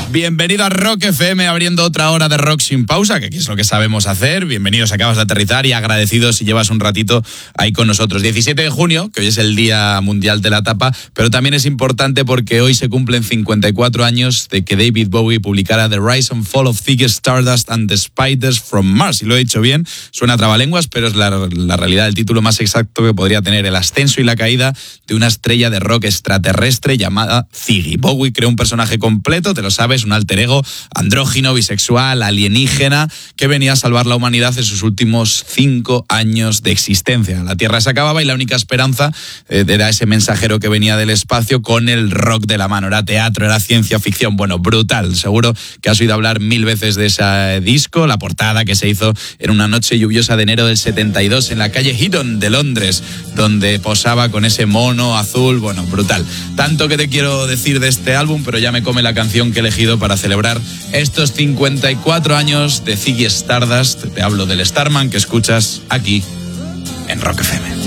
Bienvenido a Rock FM, abriendo otra hora de rock sin pausa, que aquí es lo que sabemos hacer. Bienvenidos, acabas de aterrizar y agradecidos si llevas un ratito ahí con nosotros. 17 de junio, que hoy es el Día Mundial de la Tapa, pero también es importante porque hoy se cumplen 54 años de que David Bowie publicara The Rise and Fall of Ziggy Stardust and the Spiders from Mars. Y lo he dicho bien, suena a trabalenguas, pero es la realidad, el título más exacto que podría tener: el ascenso y la caída de una estrella de rock extraterrestre llamada Ziggy. Bowie creó un personaje completo, te lo sabes, un alter ego, andrógino, bisexual, alienígena, que venía a salvar la humanidad en sus últimos 5 años de existencia. La Tierra se acababa y la única esperanza era ese mensajero que venía del espacio con el rock de la mano. Era teatro, era ciencia ficción, bueno, brutal. Seguro que has oído hablar 1000 veces de ese disco, la portada que se hizo en una noche lluviosa de enero del 72 en la calle Heaton de Londres, donde posaba con ese mono azul, bueno, brutal. Tanto que te quiero decir de este álbum, pero ya me come la canción que he elegido para celebrar estos 54 años de Ziggy Stardust. Te hablo del Starman que escuchas aquí en Rock FM.